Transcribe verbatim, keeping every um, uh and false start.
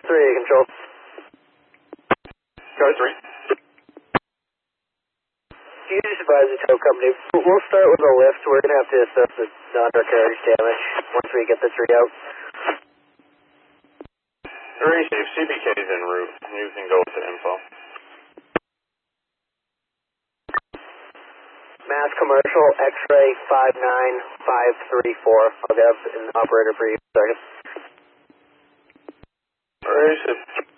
three, control. Charlie three. Do you advise the tow company? We'll start with a lift. We're going to have to assess the non-undercarriage damage once we get this readout. Very safe. C B K is en route. You can go with the info. Mass Commercial, X-ray five nine five three four. I'll have an operator for you in a second. Very safe.